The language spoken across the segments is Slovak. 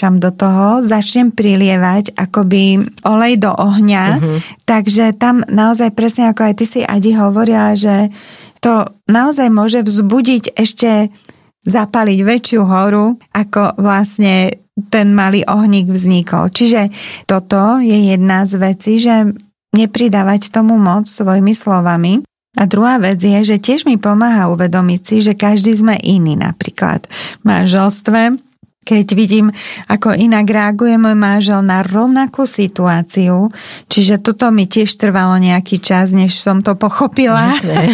namiešam do toho, začnem prilievať akoby olej do ohňa, takže tam naozaj presne ako aj ty si, Adi, hovorila, že to naozaj môže vzbudiť ešte zapaliť väčšiu horu, ako vlastne ten malý ohník vznikol. Čiže toto je jedna z vecí, že nepridávať tomu moc svojimi slovami. A druhá vec je, že tiež mi pomáha uvedomiť si, že každý sme iný, napríklad v manželstve. Keď vidím, ako inak reaguje môj manžel na rovnakú situáciu, čiže toto mi tiež trvalo nejaký čas, než som to pochopila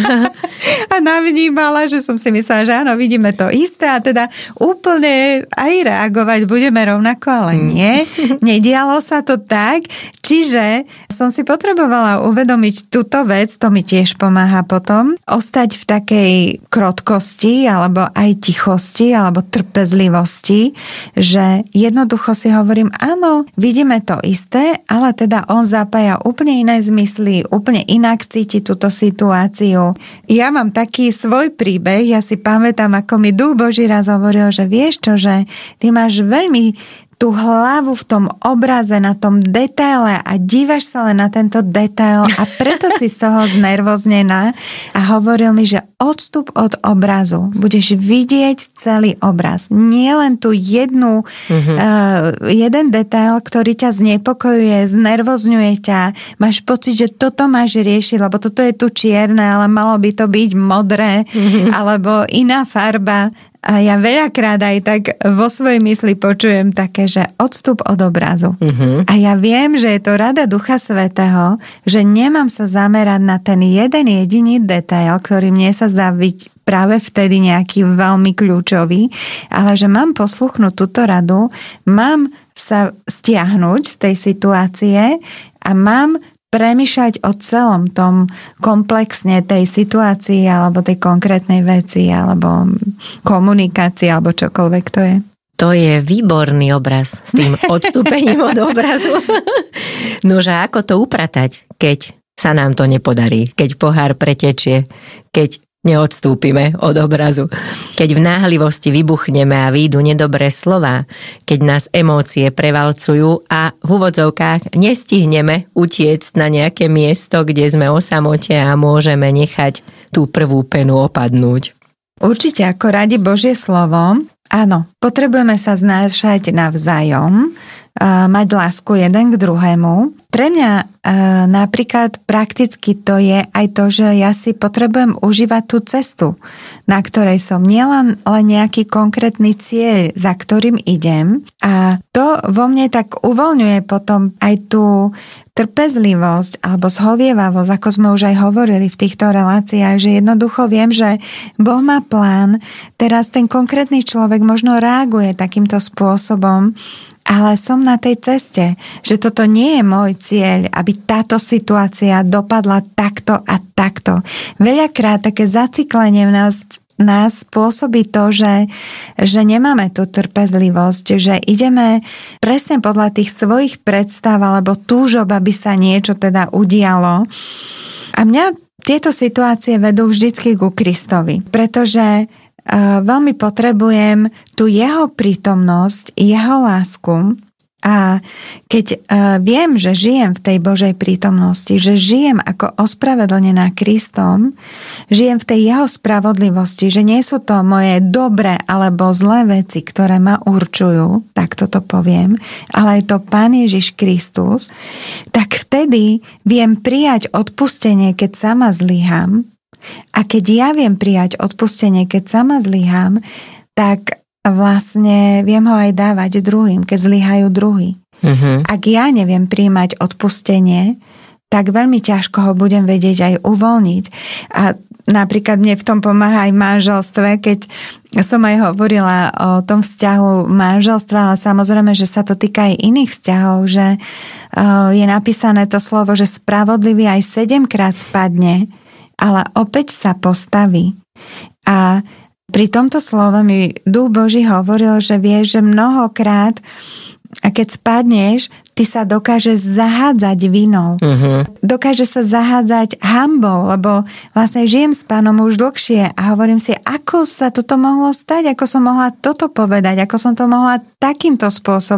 a navnímala, že som si myslela, že áno, vidíme to isté a teda úplne aj reagovať budeme rovnako, ale nie, nedialo sa to tak, čiže som si potrebovala uvedomiť túto vec, to mi tiež pomáha potom, ostať v takej krotkosti, alebo aj tichosti, alebo trpezlivosti, že jednoducho si hovorím, áno, vidíme to isté, ale teda on zapája úplne iné zmysly, úplne inak cíti túto situáciu. Ja mám taký svoj príbeh, ja si pamätám, ako mi Duch Boží raz hovoril, že vieš čo, že ty máš veľmi tú hlavu v tom obraze, na tom detaile a dívaš sa len na tento detail a preto si z toho znervoznená a hovoril mi, že odstup od obrazu. Budeš vidieť celý obraz. Nie len tu jeden detail, ktorý ťa znepokojuje, znervozňuje ťa. Máš pocit, že toto máš riešiť, lebo toto je tu čierne, ale malo by to byť modré, alebo iná farba. A ja veľakrát aj tak vo svojej mysli počujem také, že odstup od obrazu. A ja viem, že je to rada Ducha Svätého, že nemám sa zamerať na ten jeden jediný detail, ktorý mne sa zdá byť práve vtedy nejaký veľmi kľúčový, ale že mám posluchnúť túto radu, mám sa stiahnuť z tej situácie a mám premýšľať o celom tom komplexne tej situácii alebo tej konkrétnej veci alebo komunikácii alebo čokoľvek to je. To je výborný obraz s tým odstúpením od obrazu. Nože ako to upratať, keď sa nám to nepodarí, keď pohár pretečie, keď neodstúpime od obrazu. Keď v náhlivosti vybuchneme a výjdu nedobré slová, keď nás emócie prevalcujú a v úvodzovkách nestihneme utiecť na nejaké miesto, kde sme o samote a môžeme nechať tú prvú penu opadnúť. Určite ako radi Božie slovo, áno, potrebujeme sa znášať navzájom, mať lásku jeden k druhému. Pre mňa napríklad prakticky to je aj to, že ja si potrebujem užívať tú cestu, na ktorej som nielen nejaký konkrétny cieľ, za ktorým idem, a to vo mne tak uvoľňuje potom aj tú trpezlivosť alebo zhovievavosť, ako sme už aj hovorili v týchto reláciách, že jednoducho viem, že Boh má plán, teraz ten konkrétny človek možno reaguje takýmto spôsobom, ale som na tej ceste, že toto nie je môj cieľ, aby táto situácia dopadla takto a takto. Veľakrát také zaciklenie v nás spôsobí to, že nemáme tú trpezlivosť, že ideme presne podľa tých svojich predstav alebo túžob, aby sa niečo teda udialo. A mňa tieto situácie vedú vždycky ku Kristovi, pretože veľmi potrebujem tú jeho prítomnosť, jeho lásku a keď viem, že žijem v tej Božej prítomnosti, že žijem ako ospravedlnená Kristom, žijem v tej jeho spravodlivosti, že nie sú to moje dobré alebo zlé veci, ktoré ma určujú, tak toto poviem, ale je to Pán Ježiš Kristus, tak vtedy viem prijať odpustenie, keď sama zlyham. A keď ja viem prijať odpustenie, keď sama zlyhám, tak vlastne viem ho aj dávať druhým, keď zlyhajú druhí. Ak ja neviem prijímať odpustenie, tak veľmi ťažko ho budem vedieť aj uvoľniť. A napríklad mne v tom pomáha aj v manželstve, keď som aj hovorila o tom vzťahu manželstva, ale samozrejme, že sa to týka aj iných vzťahov, že je napísané to slovo, že spravodlivý aj 7-krát spadne, ale opäť sa postaví. A pri tomto slove mi Duch Boží hovoril, že vieš, že mnohokrát, a keď spadneš, ty sa dokáže zahádzať vinou. Dokáže sa zahádzať hanbou, lebo vlastne žijem s Pánom už dlhšie a hovorím si, ako sa toto mohlo stať, ako som mohla toto povedať, ako som to mohla takýmto spôsobom